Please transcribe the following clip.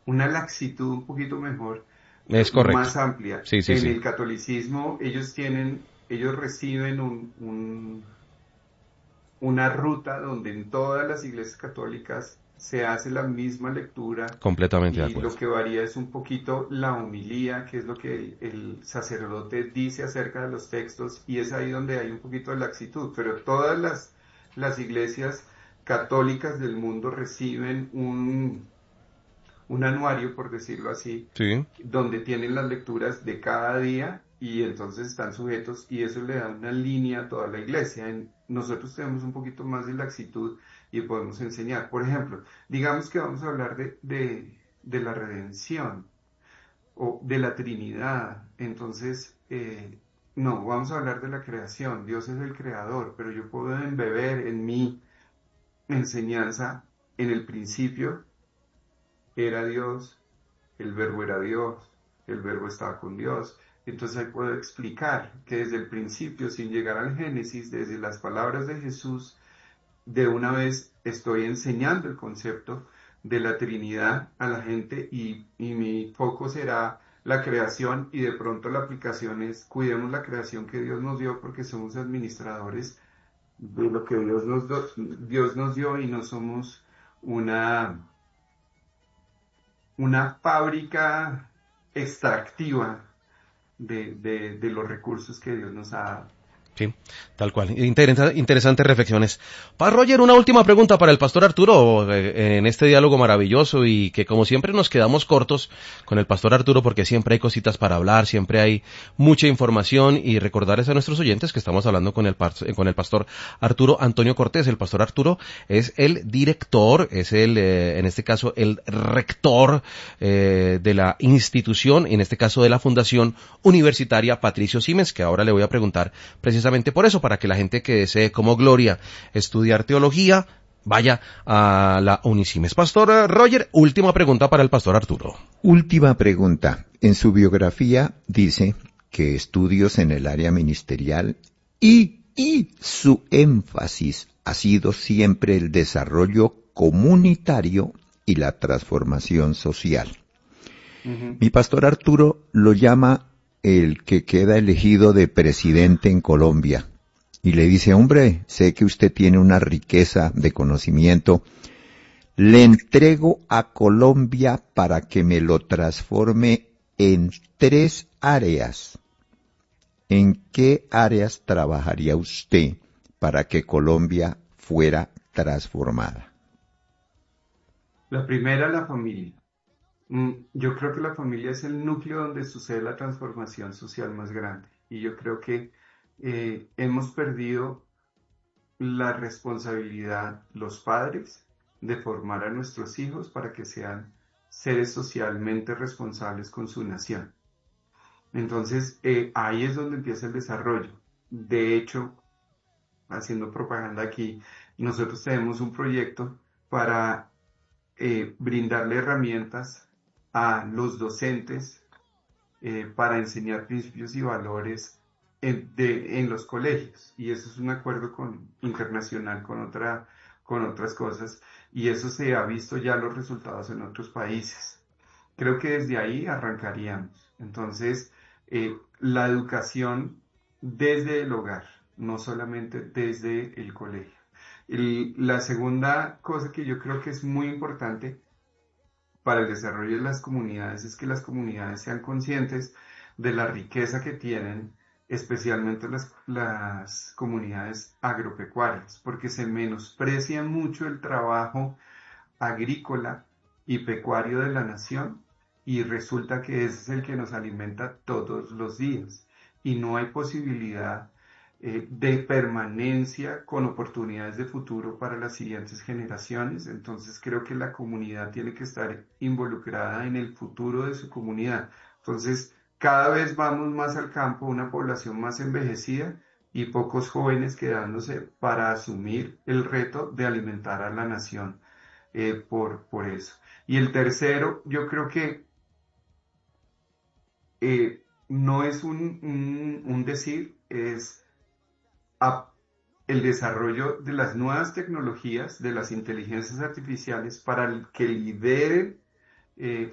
una laxitud un poquito mejor, Es correcto. más amplia. Sí, sí, En sí. el catolicismo ellos reciben una ruta donde en todas las iglesias católicas se hace la misma lectura Completamente de y acuerdo. lo que varía es un poquito la homilía, que es lo que el sacerdote dice acerca de los textos, y es ahí donde hay un poquito de laxitud, pero todas las iglesias católicas del mundo reciben un anuario, por decirlo así, Sí. donde tienen las lecturas de cada día y entonces están sujetos y eso le da una línea a toda la iglesia. Nosotros tenemos un poquito más de laxitud y podemos enseñar. Por ejemplo, digamos que vamos a hablar de la redención o de la Trinidad. Entonces, no, vamos a hablar de la creación. Dios es el creador, pero yo puedo embeber en mi enseñanza en el principio era Dios, el verbo era Dios, el verbo estaba con Dios. Entonces ahí puedo explicar que desde el principio, sin llegar al Génesis, desde las palabras de Jesús, de una vez estoy enseñando el concepto de la Trinidad a la gente y mi foco será la creación y de pronto la aplicación es cuidemos la creación que Dios nos dio porque somos administradores de lo que Dios nos dio y no somos una una fábrica extractiva de los recursos que Dios nos ha dado. Sí, tal cual. Interesantes reflexiones. Pa Roger, una última pregunta para el pastor Arturo en este diálogo maravilloso y que como siempre nos quedamos cortos con el pastor Arturo porque siempre hay cositas para hablar, siempre hay mucha información y recordarles a nuestros oyentes que estamos hablando con con el pastor Arturo Antonio Cortés. El pastor Arturo es el director, es en este caso, el rector de la institución, en este caso de la Fundación Universitaria Patricio Simes, que ahora le voy a preguntar precisamente por eso, para que la gente que desee como Gloria estudiar teología, vaya a la Unisimes. Pastor Roger, última pregunta para el pastor Arturo. Última pregunta. En su biografía dice que estudios en el área ministerial y su énfasis ha sido siempre el desarrollo comunitario y la transformación social. Uh-huh. Mi pastor Arturo lo llama el que queda elegido de presidente en Colombia. Y le dice, hombre, sé que usted tiene una riqueza de conocimiento. Le entrego a Colombia para que me lo transforme en 3 áreas. ¿En qué áreas trabajaría usted para que Colombia fuera transformada? La primera, la familia. Yo creo que la familia es el núcleo donde sucede la transformación social más grande. Y yo creo que hemos perdido la responsabilidad, los padres, de formar a nuestros hijos para que sean seres socialmente responsables con su nación. Entonces, ahí es donde empieza el desarrollo. De hecho, haciendo propaganda aquí, nosotros tenemos un proyecto para brindarle herramientas a los docentes para enseñar principios y valores en los colegios. Y eso es un acuerdo internacional con otras cosas. Y eso se ha visto ya los resultados en otros países. Creo que desde ahí arrancaríamos. Entonces, la educación desde el hogar, no solamente desde el colegio. La segunda cosa que yo creo que es muy importante para el desarrollo de las comunidades es que las comunidades sean conscientes de la riqueza que tienen, especialmente las comunidades agropecuarias, porque se menosprecia mucho el trabajo agrícola y pecuario de la nación y resulta que ese es el que nos alimenta todos los días y no hay posibilidad de permanencia con oportunidades de futuro para las siguientes generaciones. Entonces creo que la comunidad tiene que estar involucrada en el futuro de su comunidad. Entonces cada vez vamos más al campo, una población más envejecida y pocos jóvenes quedándose para asumir el reto de alimentar a la nación por eso. Y el tercero, yo creo que no es un decir, es a- el desarrollo de las nuevas tecnologías, de las inteligencias artificiales para que lideren